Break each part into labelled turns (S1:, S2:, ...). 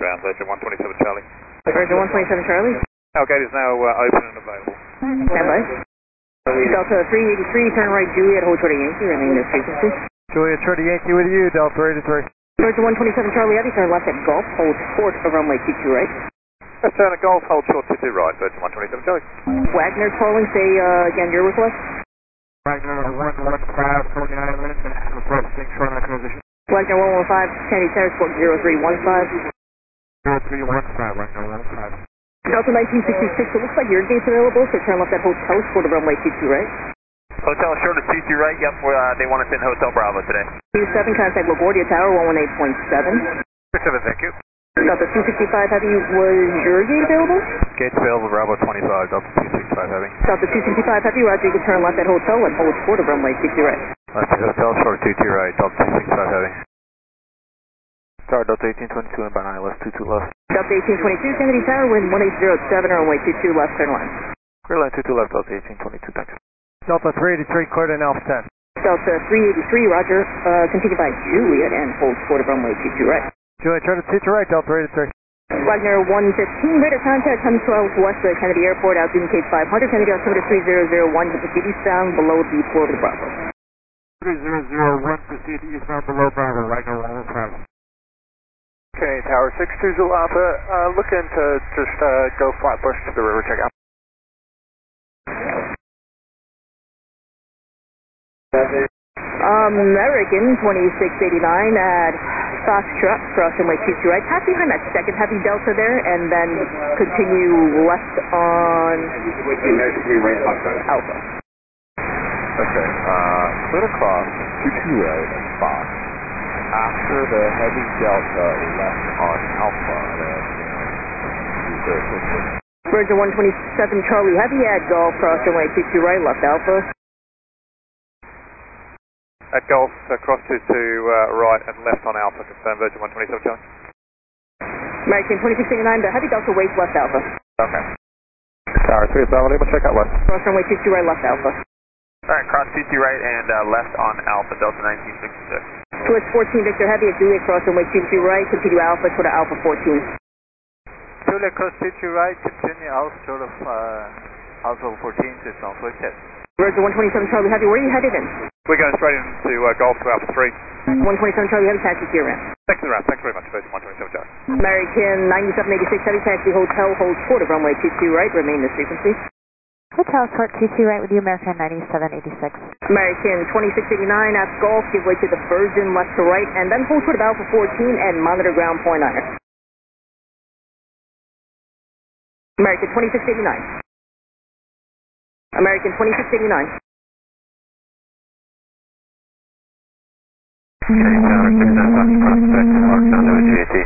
S1: ground, Virgin 127 Charlie.
S2: Virgin 127 Charlie.
S1: Our gate is now open and available.
S2: Stand by. Delta 383, turn right Juliet, hold short of Yankee, remain this frequency.
S3: Juliet, short of Yankee with you, Delta 83.
S2: Virgin 127 Charlie Heavy, turn left at Golf, hold short of runway 22 right.
S1: Let's turn at Golf, hold short 22 right, Virgin 127 Charlie.
S2: Wagner calling, say again your request.
S3: Wagner 115, 49 minutes and requesting short transition.
S2: Wagner 115, Kennedy Tower, squawk 0315.
S3: 0315, Wagner 115.
S2: Delta 1966, it looks like your gate's available, so turn left at Hotel, short of runway 22 right.
S1: Hotel short of 22 right, yep, they want us in Hotel Bravo today.
S2: 27, contact LaGuardia Tower, 118.7.
S1: 7, thank you.
S2: Delta 265 Heavy, was your gate available?
S1: Gates available, Bravo 25, Delta 265 Heavy.
S2: Delta 265 Heavy, roger, you can turn left at Hotel and hold short of runway 22 right.
S1: Left at Hotel short 22 right, Delta 265 Heavy. Tower Delta 1822 and by 9 left, 22 left.
S2: Delta 1822, Kennedy Tower, wind 1807, runway 22 left, turn line.
S1: Clear line 22 left, Delta 1822, thanks.
S3: Delta 383, cleared in Alpha 10.
S2: Delta 383, roger, continue by Juliet and hold short of runway 22 right.
S3: Juliet, short of 22 right, Delta 383.
S2: Wagner 115, radar contact, comes 12 west of Kennedy Airport, altitude Cape 500, Kennedy altimeter 3001, proceed eastbound below the floor of the Bravo.
S3: 3001, proceed eastbound below Bravo, Wagner 115.
S1: Okay, Tower 620 Alpha, looking to just go Flatbush to the river checkout.
S2: American 2689 at Foxtrot, crossing way 22 right, pass behind that second Heavy Delta there, and then continue left on Alpha.
S4: Okay, clear across 22 right and Fox. After the Heavy Delta left on Alpha,
S2: Virgin 127 Charlie Heavy at Golf, crossing way 22 right, left Alpha.
S1: At Golf, cross 22 right and left on Alpha, confirm Virgin 127 Charlie.
S2: American 2689, the Heavy Delta waits left Alpha.
S1: Okay. Tower 3 Bravo, able to check out west.
S2: Cross runway 22 right, left Alpha.
S1: Alright, cross 22 right and left on Alpha, Delta 1966.
S2: Twist 14 Victor Heavy at Juliet, cross runway 22 right, continue Alpha, short of Alpha 14.
S1: Juliet, cross 22 right, continue Alpha, short of Alpha 14, system flight test.
S2: Virgin 127 Charlie Heavy, where are you headed in?
S1: We're going straight into Golf to Alpha 3.
S2: 127 Charlie Heavy, taxi to your ramp.
S1: Thanks for the round, thanks very much, Virgin 127 Charlie.
S2: American 9786 Heavy, taxi Hotel, hold short of runway 22 right, remain this frequency.
S5: Hotel short 22 right with you, American 9786.
S2: American 2689 at Golf, give way to the Virgin left to right, and then hold short of Alpha 14 and monitor ground point niner. American 2689. American 2689.
S1: Okay, Tower 695, prospect, mark down to GAT.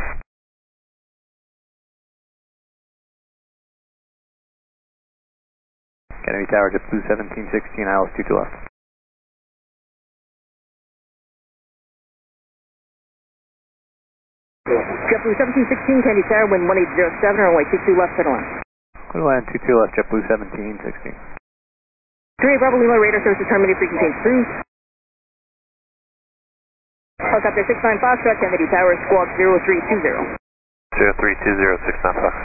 S1: Kennedy Tower, JetBlue 1716, ILS 22 left.
S2: JetBlue 1716, Kennedy Tower, wind 1807, runway 22 left, center line.
S1: Clear line 22 left, JetBlue 1716.
S2: 3 Bravo Lima, radar services terminated, frequency approved. Helicopter 69 Foxtrot, Kennedy Tower, squawk 0320.
S1: 0320, 69 Fox.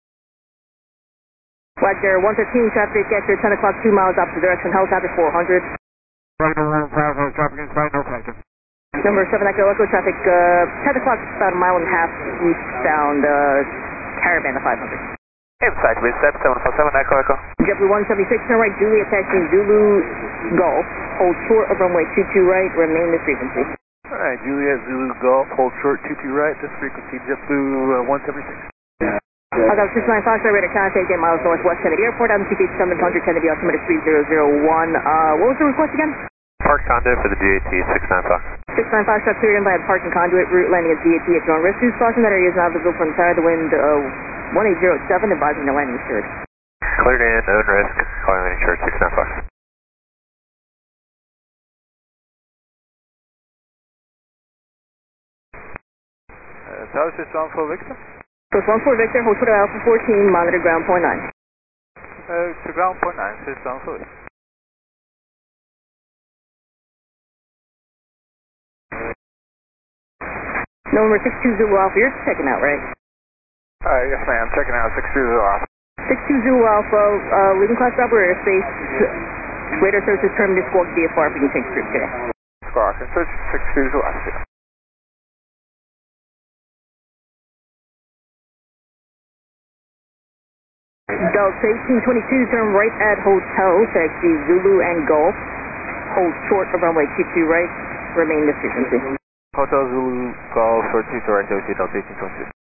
S2: Wagner 115, traffic after 10 o'clock, 2 miles opposite direction, helicopter 400.
S3: Wagner 115, traffic inside, no factor.
S2: Number 7 Echo Echo, traffic 10 o'clock, about a mile and a half eastbound, Caravan to 500.
S1: Inside, please, 747 Echo Echo.
S2: JetBlue 176, turn right, Juliet, taxi Zulu Golf, hold short of runway 22 right, remain this frequency.
S1: Alright, Juliet Zulu Golf, hold short 22 right, this frequency, JetBlue 176.
S2: Helicopter 69 Foxtrot, radar contact 8 miles northwest Kennedy Airport, altitude 700, Kennedy altimeter 3001. What was the request again?
S1: Park conduit for the GAT 69 Fox.
S2: 69 Foxtrot cleared in by a parking conduit route, landing at GAT at your own risk. Who's crossing that area is not visible from the tower, the wind 1807, advising no landing assured.
S1: Cleared in, own risk, calling landing church 69 Fox. Tower 614 Victor.
S2: Coast 14 Victor, hold short of Alpha 14, monitor ground point 9.
S1: To ground point 9, 614 Victor.
S2: Number 620 Alpha, you're checking out, right?
S3: Yes ma'am, checking out 620 Alpha.
S2: 620 Alpha, leading class operator airspace, radar services terminus squawk VFR, we can change group today.
S3: Squawk, and search 620 Alpha.
S2: Delta 1822, turn right at Hotel, taxi Zulu and Golf. Hold short of runway 22 right, remain this frequency.
S1: Hotel Zulu, Golf, short 22 right, Delta 1822.